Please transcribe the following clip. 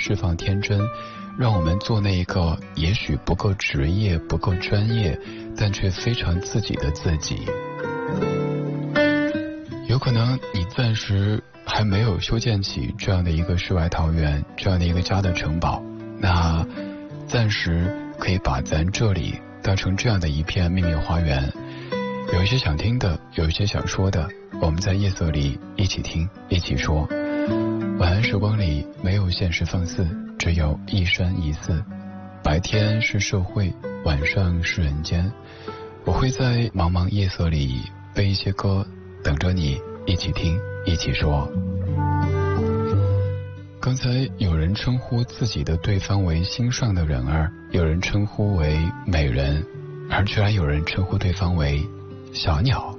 释放天真，让我们做那一个也许不够职业不够专业但却非常自己的自己。有可能你暂时还没有修建起这样的一个世外桃源，这样的一个家的城堡，那暂时可以把咱这里当成这样的一片秘密花园。有一些想听的，有一些想说的，我们在夜色里一起听一起说。晚安时光里没有现实放肆，只有一山一寺。白天是社会，晚上是人间。我会在茫茫夜色里背一些歌，等着你一起听一起说。刚才有人称呼自己的对方为心上的人儿，有人称呼为美人，而居然有人称呼对方为小鸟。